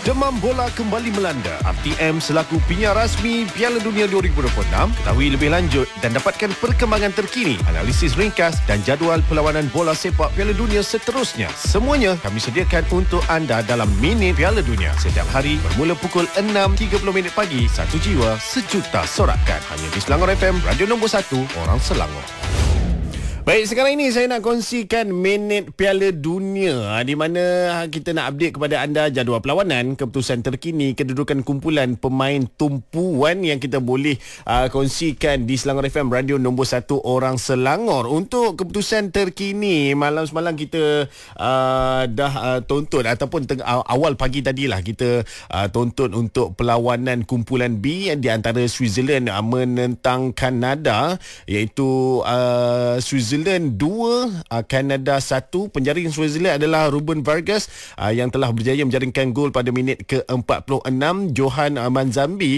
Demam bola kembali melanda. RTM selaku penyiar rasmi Piala Dunia 2026 ketahui lebih lanjut dan dapatkan perkembangan terkini, analisis ringkas dan jadual perlawanan bola sepak Piala Dunia seterusnya. Semuanya kami sediakan untuk anda dalam Minit Piala Dunia setiap hari bermula pukul 6.30 pagi. Satu jiwa, sejuta sorakan. Hanya di Selangor FM, radio nombor 1 orang Selangor. Baik, sekarang ini saya nak kongsikan Minit Piala Dunia di mana kita nak update kepada anda jadual perlawanan, keputusan terkini, kedudukan kumpulan pemain tumpuan yang kita boleh kongsikan di Selangor FM, radio nombor 1 orang Selangor. Untuk keputusan terkini, malam semalam kita dah tonton ataupun awal pagi tadilah kita tonton untuk perlawanan kumpulan B di antara Switzerland menentang Kanada, iaitu Switzerland 2, Kanada 1. Penjaring Switzerland adalah Ruben Vargas yang telah berjaya menjaringkan gol pada minit ke-46. Johan Manzambi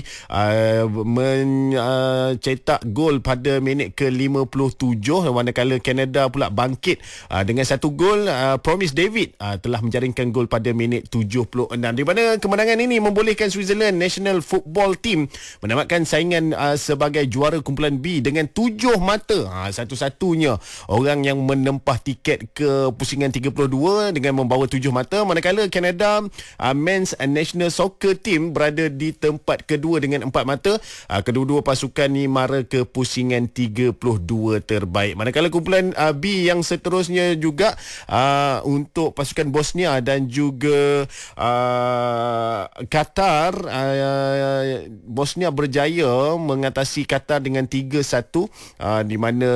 mencetak gol pada minit ke-57, manakala Kanada pula bangkit dengan satu gol. Promise David telah menjaringkan gol pada minit 76, di mana kemenangan ini membolehkan Switzerland National Football Team menamatkan saingan sebagai juara kumpulan B dengan 7 mata. Satu-satunya orang yang menempah tiket ke pusingan 32 dengan membawa 7 mata, manakala Canada Men's National Soccer Team berada di tempat kedua dengan 4 mata. Kedua-dua pasukan ni mara ke pusingan 32 terbaik. Manakala kumpulan B yang seterusnya juga untuk pasukan Bosnia dan juga Qatar, Bosnia berjaya mengatasi Qatar dengan 3-1, di mana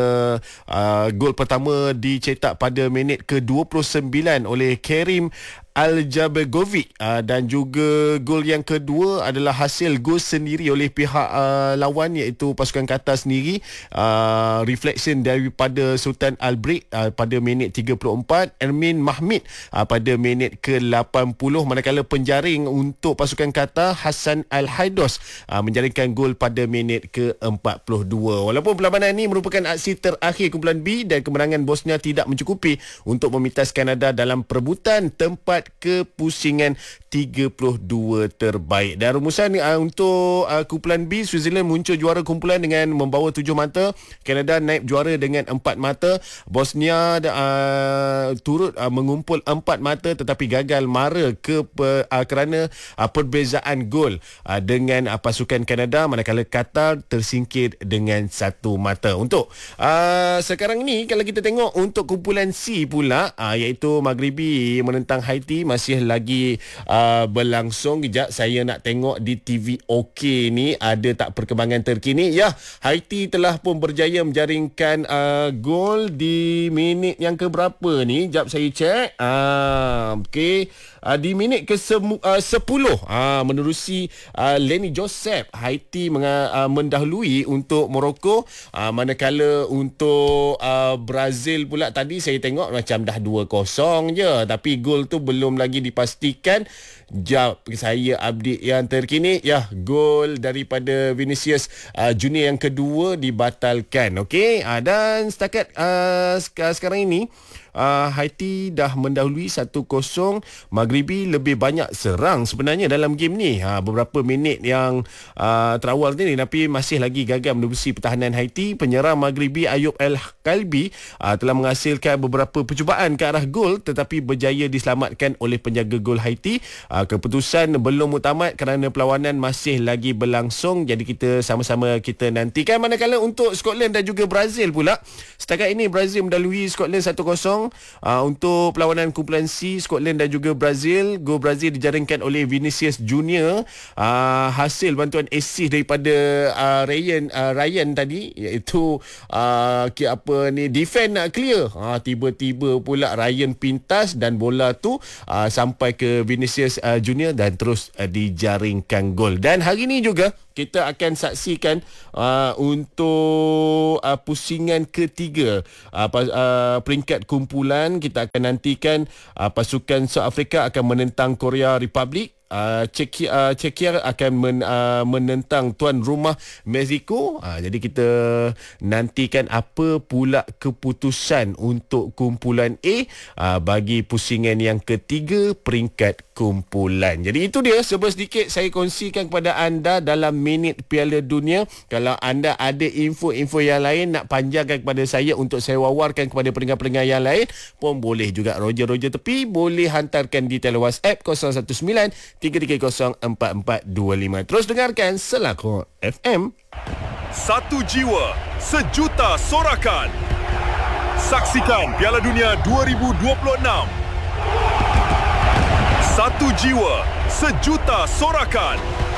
gol pertama dicetak pada minit ke-29 oleh Kerim Aljabegovic, dan juga gol yang kedua adalah hasil gol sendiri oleh pihak lawan, iaitu pasukan Qatar sendiri. Reflection daripada Sultan Albrecht pada minit 34, Ermin Mahmid pada minit ke-80, manakala penjaring untuk pasukan Qatar Hassan Al-Haidos menjaringkan gol pada minit ke-42. Walaupun perlawanan ini merupakan aksi terakhir kumpulan B dan kemenangan Bosnia tidak mencukupi untuk memintas Kanada dalam perebutan tempat ke pusingan 32 terbaik. Dan rumusan untuk kumpulan B, Switzerland muncul juara kumpulan dengan membawa 7 mata, Kanada naib juara dengan 4 mata, Bosnia turut mengumpul 4 mata tetapi gagal mara kerana perbezaan gol dengan pasukan Kanada, manakala Qatar tersingkir dengan 1 mata. Untuk sekarang ni kalau kita tengok untuk kumpulan C pula, iaitu Maghribi menentang Haiti, masih lagi berlangsung. Kejap saya nak tengok di TV OK ni ada tak perkembangan terkini. Ya, Haiti telah pun berjaya menjaringkan gol di minit yang keberapa ni? Kejap saya cek. Okey. Di minit ke-10 menerusi Lenny Joseph, Haiti mendahului untuk Morocco, manakala untuk Brazil pula tadi saya tengok macam dah 2-0 je, tapi gol tu belum lagi dipastikan. Jap saya update yang terkini. Ya, gol daripada Vinicius Junior yang kedua dibatalkan. Okey, dan setakat sekarang ini Haiti dah mendahului 1-0. Maghribi lebih banyak serang sebenarnya dalam game ni. Beberapa minit yang terawal ni, tapi masih lagi gagal menebusi pertahanan Haiti. Penyerang Maghribi Ayub El-Kalbi telah menghasilkan beberapa percubaan ke arah gol tetapi berjaya diselamatkan oleh penjaga gol Haiti. Keputusan belum mutamat kerana perlawanan masih lagi berlangsung, jadi kita sama-sama kita nantikan. Manakala untuk Scotland dan juga Brazil pula, setakat ini Brazil mendahului Scotland 1-0. Untuk perlawanan kumpulan C, Scotland dan juga Brazil, gol Brazil dijaringkan oleh Vinicius Junior, hasil bantuan assist daripada Ryan tadi, iaitu defend clear, tiba-tiba pula Ryan pintas dan bola tu sampai ke Vinicius Junior dan terus dijaringkan gol. Dan hari ini juga kita akan saksikan untuk pusingan ketiga peringkat kumpulan. Kita akan nantikan pasukan South Africa akan menentang Korea Republic. Czechia akan menentang tuan rumah Mexico. Jadi kita nantikan apa pula keputusan untuk kumpulan A bagi pusingan yang ketiga peringkat kumpulan. Jadi itu dia sedikit saya kongsikan kepada anda dalam minit Piala Dunia. Kalau anda ada info-info yang lain nak panjangkan kepada saya untuk saya wawarkan kepada pendengar-pendengar yang lain pun boleh juga. Roger Tepi boleh hantarkan di tele WhatsApp 019 330 4425. Terus dengarkan Selangor FM. Satu jiwa, sejuta sorakan. Saksikan Piala Dunia 2026. Satu jiwa, sejuta sorakan.